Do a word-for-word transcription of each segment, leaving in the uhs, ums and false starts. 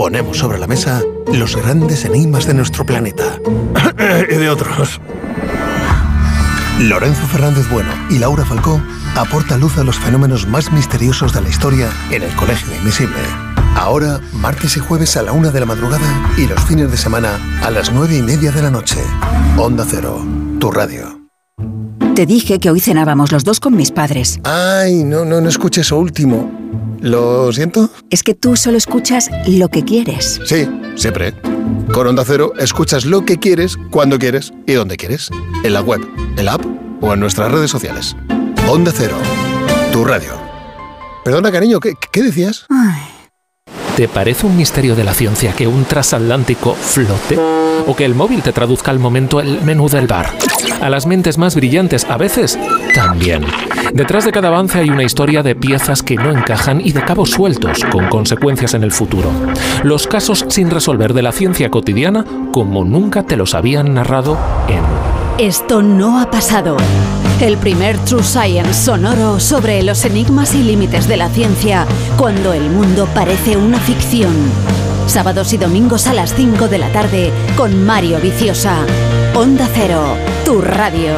ponemos sobre la mesa los grandes enigmas de nuestro planeta. Y de otros. Lorenzo Fernández Bueno y Laura Falcó aportan luz a los fenómenos más misteriosos de la historia en El Colegio Invisible. Ahora, martes y jueves a la una de la madrugada y los fines de semana a las nueve y media de la noche. Onda Cero, tu radio. Te dije que hoy cenábamos los dos con mis padres. Ay, no, no, no escuché eso último. ¿Lo siento? Es que tú solo escuchas lo que quieres. Sí, siempre. Con Onda Cero escuchas lo que quieres, cuando quieres y donde quieres. En la web, en la app o en nuestras redes sociales. Onda Cero, tu radio. Perdona, cariño, ¿qué, qué decías? Ay. ¿Te parece un misterio de la ciencia que un transatlántico flote? ¿O que el móvil te traduzca al momento el menú del bar? A las mentes más brillantes, a veces, también. Detrás de cada avance hay una historia de piezas que no encajan y de cabos sueltos, con consecuencias en el futuro. Los casos sin resolver de la ciencia cotidiana, como nunca te los habían narrado en... Esto no ha pasado. El primer True Science sonoro sobre los enigmas y límites de la ciencia cuando el mundo parece una ficción. Sábados y domingos a las cinco de la tarde con Mario Viciosa. Onda Cero, tu radio.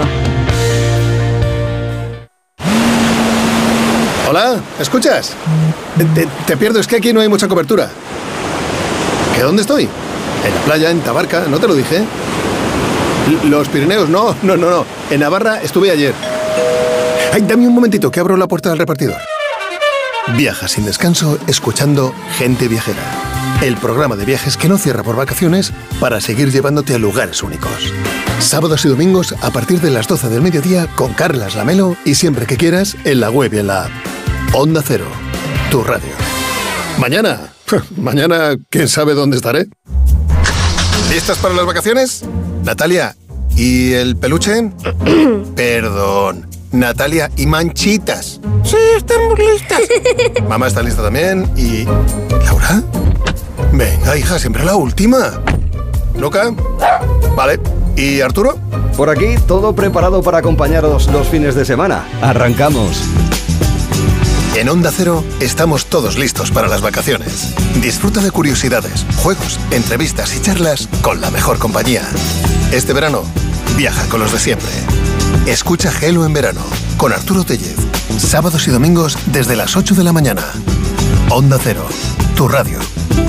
Hola, ¿escuchas? Te, te pierdo, es que aquí no hay mucha cobertura. ¿Que dónde estoy? En la playa, en Tabarca, ¿no te lo dije? Los Pirineos, no, no, no, no. En Navarra estuve ayer. Ay, dame un momentito, que abro la puerta del repartidor. Viaja sin descanso escuchando Gente Viajera. El programa de viajes que no cierra por vacaciones para seguir llevándote a lugares únicos. Sábados y domingos a partir de las doce del mediodía con Carlas Lamelo y siempre que quieras en la web y en la app. Onda Cero, tu radio. Mañana, mañana, ¿quién sabe dónde estaré? ¿Listas para las vacaciones? Natalia, ¿y el peluche? Perdón, Natalia, ¿y Manchitas? Sí, estamos listas. Mamá está lista también y... ¿Laura? Venga, hija, siempre la última. ¿Luca? Vale. ¿Y Arturo? Por aquí, todo preparado para acompañaros los fines de semana. ¡Arrancamos! En Onda Cero estamos todos listos para las vacaciones. Disfruta de curiosidades, juegos, entrevistas y charlas con la mejor compañía. Este verano, viaja con los de siempre. Escucha Gelo en verano con Arturo Tellez. Sábados y domingos desde las ocho de la mañana. Onda Cero, tu radio.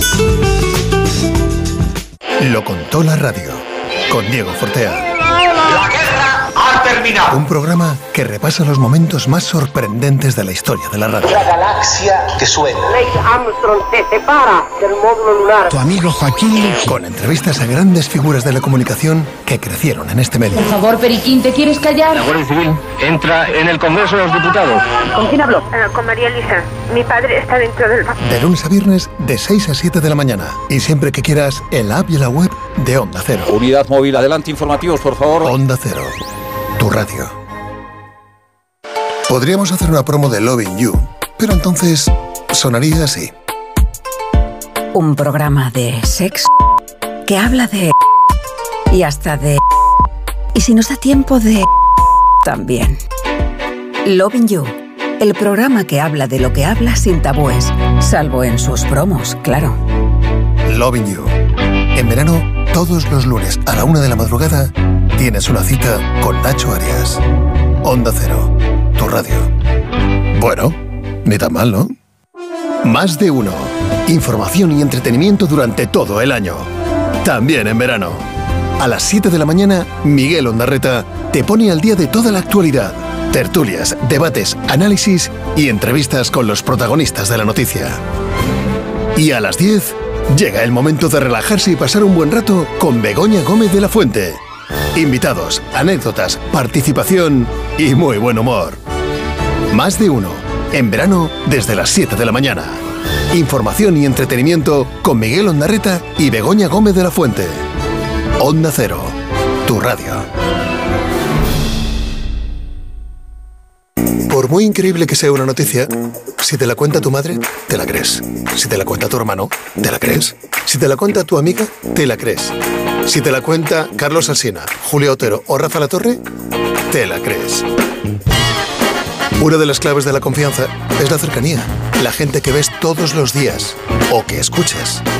Lo contó la radio con Diego Fortea. La guerra ha terminado. Un programa que repasa los momentos más sorprendentes de la historia de la radio. La galaxia te suena. Neil Armstrong se separa del módulo lunar. Tu amigo Joaquín. Con entrevistas a grandes figuras de la comunicación que crecieron en este medio. Por favor, Periquín, ¿te quieres callar? La Guardia Civil entra en el Congreso de los Diputados. ¿Con quién habló? Uh, con María Elisa. Mi padre está dentro del... De lunes a viernes, de seis a siete de la mañana. Y siempre que quieras, en la app y en la web de Onda Cero. Unidad móvil, adelante, informativos, por favor. Onda Cero, tu radio. Podríamos hacer una promo de Loving You, pero entonces sonaría así. Un programa de sexo que habla de... y hasta de... y si nos da tiempo de... también. Loving You, el programa que habla de lo que habla sin tabúes, salvo en sus promos, claro. Loving You. En verano, todos los lunes a la una de la madrugada, tienes una cita con Nacho Arias. Onda Cero, tu radio. Bueno, ni tan mal, ¿no? Más de uno. Información y entretenimiento durante todo el año. También en verano. A las siete de la mañana, Miguel Ondarreta te pone al día de toda la actualidad. Tertulias, debates, análisis y entrevistas con los protagonistas de la noticia. Y a las diez, llega el momento de relajarse y pasar un buen rato con Begoña Gómez de la Fuente. Invitados, anécdotas, participación y muy buen humor. Más de uno. En verano, desde las siete de la mañana. Información y entretenimiento con Miguel Ondarreta y Begoña Gómez de la Fuente. Onda Cero, tu radio. Por muy increíble que sea una noticia, si te la cuenta tu madre, te la crees. Si te la cuenta tu hermano, te la crees. Si te la cuenta tu amiga, te la crees. Si te la cuenta Carlos Alsina, Julio Otero o Rafa Latorre, te la crees. Una de las claves de la confianza es la cercanía. La gente que ves todos los días o que escuchas.